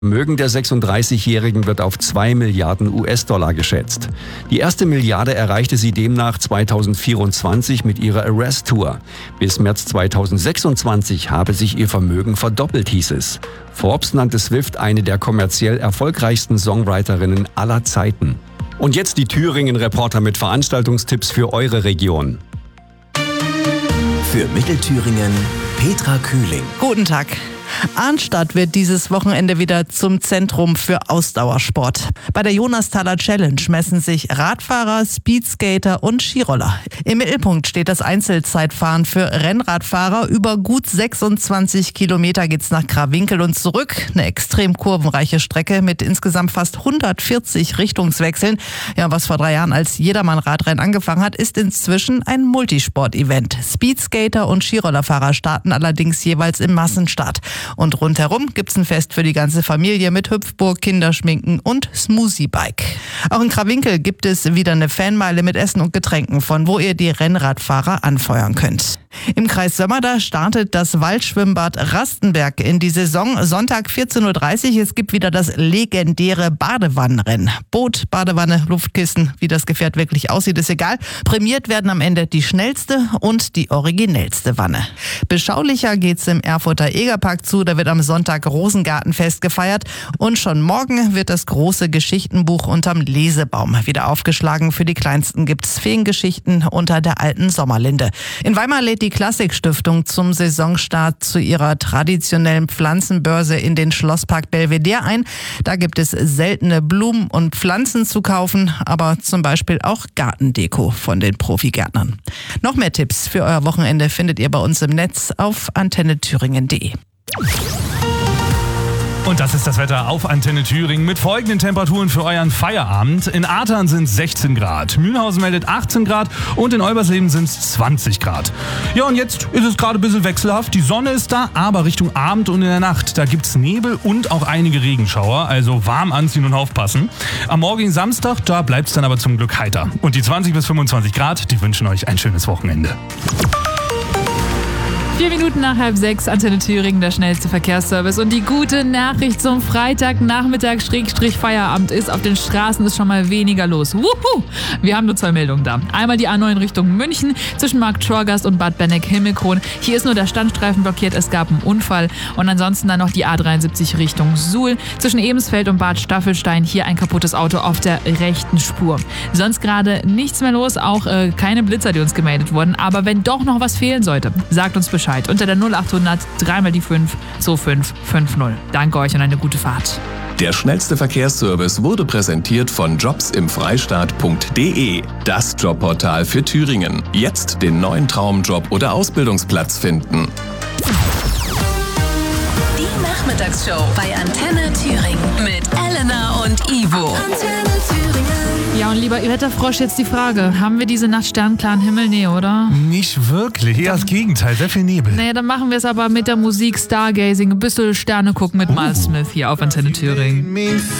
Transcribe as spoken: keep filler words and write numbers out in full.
Vermögen der sechsunddreißigjährigen wird auf zwei Milliarden U S-Dollar geschätzt. Die erste Milliarde erreichte sie demnach zweitausendvierundzwanzig mit ihrer Arrest-Tour. Bis März zweitausendsechsundzwanzig habe sich ihr Vermögen verdoppelt, hieß es. Forbes nannte Swift eine der kommerziell erfolgreichsten Songwriterinnen aller Zeiten. Und jetzt die Thüringen-Reporter mit Veranstaltungstipps für eure Region. Für Mittelthüringen Petra Kühling. Guten Tag. Arnstadt wird dieses Wochenende wieder zum Zentrum für Ausdauersport. Bei der Jonasthaler Challenge messen sich Radfahrer, Speedskater und Skiroller. Im Mittelpunkt steht das Einzelzeitfahren für Rennradfahrer. Über gut sechsundzwanzig Kilometer geht's nach Krawinkel und zurück. Eine extrem kurvenreiche Strecke mit insgesamt fast hundertvierzig Richtungswechseln. Ja, was vor drei Jahren als Jedermann-Radrennen angefangen hat, ist inzwischen ein Multisport-Event. Speedskater und Skirollerfahrer starten allerdings jeweils im Massenstart. Und rundherum gibt's ein Fest für die ganze Familie mit Hüpfburg, Kinderschminken und Smoothie-Bike. Auch in Krawinkel gibt es wieder eine Fanmeile mit Essen und Getränken, von wo ihr die Rennradfahrer anfeuern könnt. Im Kreis Sömmerda startet das Waldschwimmbad Rastenberg in die Saison. Sonntag vierzehn Uhr dreißig. Es gibt wieder das legendäre Badewannenrennen. Boot, Badewanne, Luftkissen, wie das Gefährt wirklich aussieht, ist egal. Prämiert werden am Ende die schnellste und die originellste Wanne. Beschaulicher geht's im Erfurter Egerpark zu. Da wird am Sonntag Rosengartenfest gefeiert. Und schon morgen wird das große Geschichtenbuch unterm Lesebaum wieder aufgeschlagen. Für die Kleinsten gibt's Feengeschichten unter der alten Sommerlinde. In Weimar lädt die Klassikstiftung zum Saisonstart zu ihrer traditionellen Pflanzenbörse in den Schlosspark Belvedere ein. Da gibt es seltene Blumen und Pflanzen zu kaufen, aber zum Beispiel auch Gartendeko von den Profigärtnern. Noch mehr Tipps für euer Wochenende findet ihr bei uns im Netz auf antenne thüringen punkt de. Und das ist das Wetter auf Antenne Thüringen mit folgenden Temperaturen für euren Feierabend. In Ahrtal sind es sechzehn Grad, Mühlhausen meldet achtzehn Grad und in Olbersleben sind es zwanzig Grad. Ja, und jetzt ist es gerade ein bisschen wechselhaft. Die Sonne ist da, aber Richtung Abend und in der Nacht, da gibt's Nebel und auch einige Regenschauer, also warm anziehen und aufpassen. Am morgigen Samstag, da bleibt's dann aber zum Glück heiter. Und die zwanzig bis fünfundzwanzig Grad, die wünschen euch ein schönes Wochenende. Vier Minuten nach halb sechs, Antenne Thüringen, der schnellste Verkehrsservice. Und die gute Nachricht zum Freitagnachmittag Schrägstrich Feierabend ist, auf den Straßen ist schon mal weniger los. Wuhu! Wir haben nur zwei Meldungen da. Einmal die A neun Richtung München zwischen Markt-Schorgast und Bad Benneck-Himmelkron. Hier ist nur der Standstreifen blockiert, es gab einen Unfall. Und ansonsten dann noch die A dreiundsiebzig Richtung Suhl zwischen Ebensfeld und Bad Staffelstein. Hier ein kaputtes Auto auf der rechten Spur. Sonst gerade nichts mehr los, auch äh, keine Blitzer, die uns gemeldet wurden. Aber wenn doch noch was fehlen sollte, sagt uns Bescheid. Unter der null achthundert dreimal die fünf zwei fünf fünf null. Danke euch und eine gute Fahrt. Der schnellste Verkehrsservice wurde präsentiert von jobs im freistaat punkt de. Das Jobportal für Thüringen. Jetzt den neuen Traumjob oder Ausbildungsplatz finden. Die Nachmittagsshow bei Antenne Thüringen mit Elena und Ivo. Antenne Thüringen. Ja, und lieber Wetterfrosch, jetzt die Frage. Haben wir diese Nacht sternklaren Himmel? Nee, oder? Nicht wirklich, eher das Gegenteil, sehr viel Nebel. Naja, dann machen wir es aber mit der Musik Stargazing. Ein bisschen Sterne gucken mit Miles Smith hier auf Antenne Thüringen.